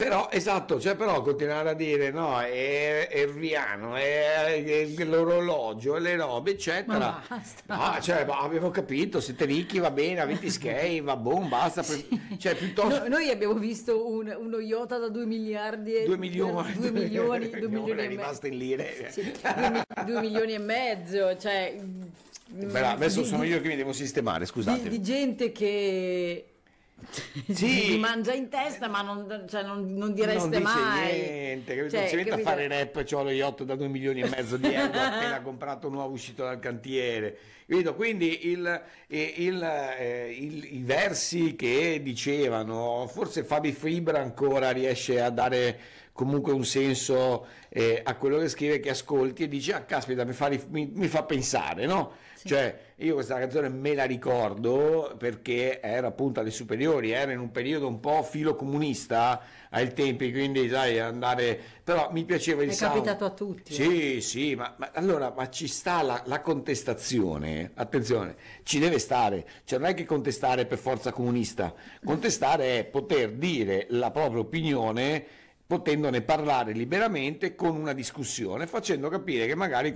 Però, esatto, cioè però continuare a dire no, è il Riano, è l'orologio, le robe, Ma eccetera. basta. No, cioè, avevo capito, siete ricchi, va bene, avete skate, va buon, basta. Sì. Cioè, piuttosto Noi abbiamo visto uno yacht da 2 miliardi 2 per milioni, 2 milioni, 2 milioni è e mezzo. rimasto in lire. Sì, 2 milioni e mezzo, cioè Beh, adesso di, sono di- io che mi devo sistemare, scusate. di gente che Sì. gli mangia in testa, ma non, cioè, non Non direste dice mai. niente, capito? Cioè, Si mette a capito? fare rap, c'ho lo yacht da 2 milioni e mezzo di euro, appena comprato nuovo, uscito dal cantiere. Capito? Quindi i versi che dicevano, forse Fabi Fibra ancora riesce a dare comunque un senso a quello che scrive, che ascolti e dici, ah caspita, mi fa pensare, no? Sì. Cioè, io questa canzone me la ricordo perché era appunto alle superiori, era in un periodo un po' filocomunista ai tempi, quindi sai, andare... Però mi piaceva il È sound. capitato a tutti. Sì, sì, ma allora, ma ci sta la contestazione, attenzione, ci deve stare, cioè non è che contestare per forza comunista, contestare è poter dire la propria opinione potendone parlare liberamente con una discussione, facendo capire che magari